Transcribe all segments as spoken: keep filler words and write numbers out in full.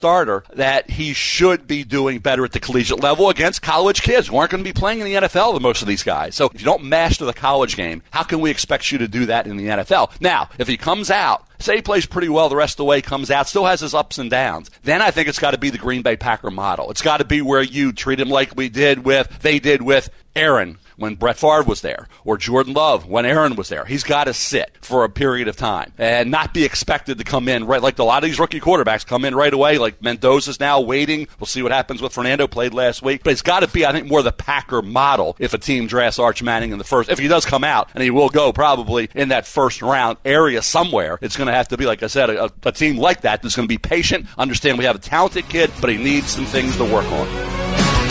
starter that he should be doing better at the collegiate level against college kids who aren't going to be playing in the N F L, most of these guys. So if you don't master the college game, how can we expect you to do that in the N F L? Now, if he comes out, say he plays pretty well the rest of the way, comes out, still has his ups and downs, then I think it's got to be the Green Bay Packer model. It's got to be where you treat him like we did with, they did with Aaron when Brett Favre was there, or Jordan Love when Aaron was there. He's got to sit for a period of time and not be expected to come in right like a lot of these rookie quarterbacks come in right away, like Mendoza's now waiting. We'll see what happens with Fernando, played last week. But it's got to be, I think, more the Packer model if a team drafts Arch Manning in the first. If he does come out, and he will go probably in that first round area somewhere, it's going to have to be, like I said, a, a team like that that's going to be patient, understand we have a talented kid, but he needs some things to work on.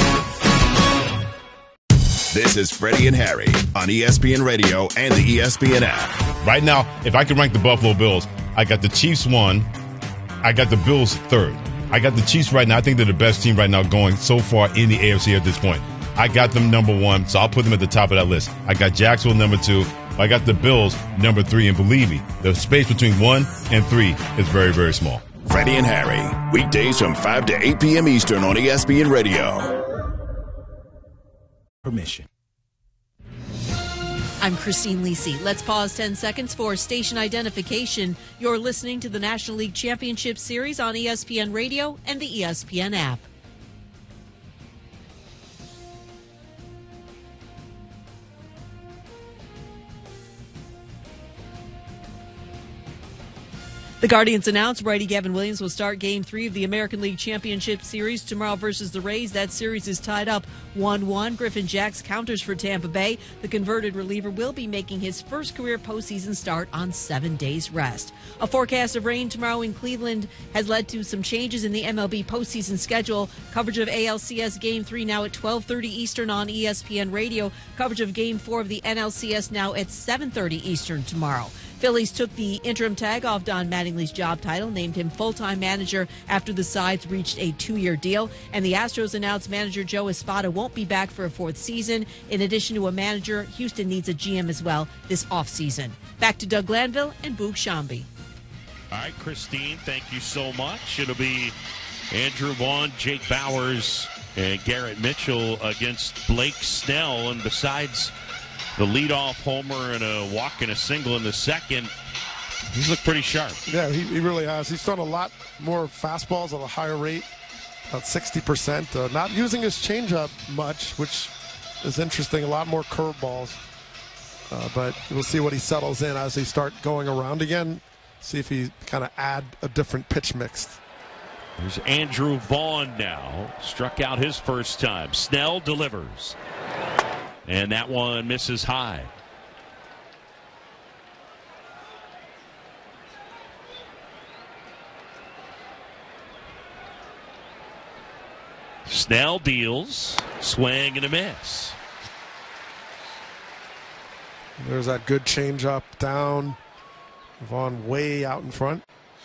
This is Freddie and Harry on E S P N Radio and the E S P N app. Right now, if I could rank the Buffalo Bills, I got the Chiefs one, I got the Bills third. I got the Chiefs right now. I think they're the best team right now going so far in the A F C at this point. I got them number one, so I'll put them at the top of that list. I got Jacksonville number two. I got the Bills number three, and believe me, the space between one and three is very, very small. Freddie and Harry, weekdays from five to eight p.m. Eastern on E S P N Radio. Permission. I'm Christine Lisi. Let's pause ten seconds for station identification. You're listening to the National League Championship Series on E S P N Radio and the E S P N app. The Guardians announced Brady Gavin Williams will start Game three of the American League Championship Series tomorrow versus the Rays. That series is tied up one one. Griffin Jacks counters for Tampa Bay. The converted reliever will be making his first career postseason start on seven days rest. A forecast of rain tomorrow in Cleveland has led to some changes in the M L B postseason schedule. Coverage of A L C S Game three now at twelve thirty Eastern on E S P N Radio. Coverage of Game four of the N L C S now at seven thirty Eastern tomorrow. Phillies took the interim tag off Don Mattingly's job title, named him full-time manager after the sides reached a two-year deal. And the Astros announced manager Joe Espada won't be back for a fourth season. In addition to a manager, Houston needs a G M as well this offseason. Back to Doug Glanville and Boog Shambi. All right, Christine, thank you so much. It'll be Andrew Vaughn, Jake Bowers, and Garrett Mitchell against Blake Snell. And besides the leadoff homer and a walk and a single in the second, he's looked pretty sharp. Yeah, he, he really has. He's thrown a lot more fastballs at a higher rate, about sixty percent. Uh, not using his changeup much, which is interesting. A lot more curveballs. Uh, but we'll see what he settles in as they start going around again. See if he kind of add a different pitch mix. There's Andrew Vaughn now. Struck out his first time. Snell delivers. And that one misses high. Snell deals. Swing and a miss. There's that good changeup down. Vaughn way out in front.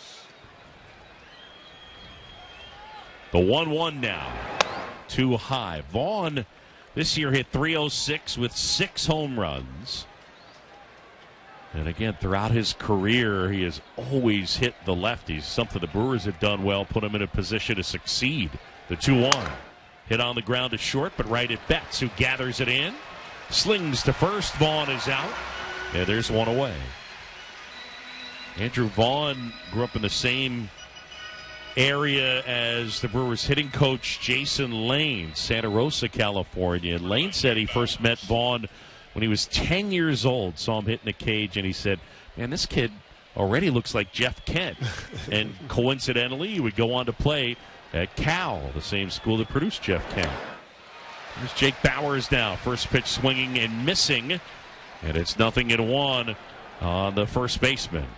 The one one now. Too high. Vaughn this year hit three oh six with six home runs. And again, throughout his career, he has always hit the lefties. Something the Brewers have done well, put him in a position to succeed. The two one. Hit on the ground to short, but right at Betts, who gathers it in. Slings to first. Vaughn is out. Yeah, there's one away. Andrew Vaughn grew up in the same area as the Brewers hitting coach Jason Lane, Santa Rosa, California. And Lane said he first met Vaughn when he was ten years old, saw him hitting a cage, and he said, man, this kid already looks like Jeff Kent. And coincidentally, he would go on to play at Cal, the same school that produced Jeff Kent. Here's Jake Bowers now. First pitch swinging and missing. And it's nothing in one on the first baseman.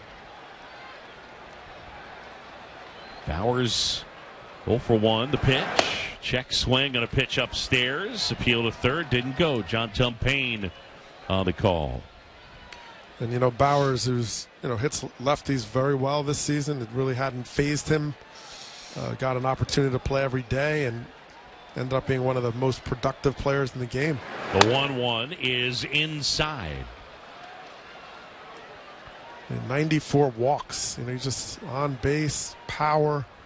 Bowers oh for one. The pitch. Check swing on a pitch upstairs. Appeal to third. Didn't go. John Tumpane on the call. And, you know, Bowers, who's, you know, hits lefties very well this season. It really hadn't phased him. Uh, got an opportunity to play every day and ended up being one of the most productive players in the game. The one one is inside. And ninety-four walks. You know, he's just on base, power.